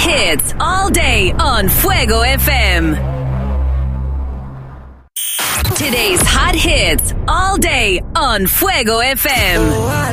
hits all day on Fuego FM. Today's hot hits all day on Fuego FM.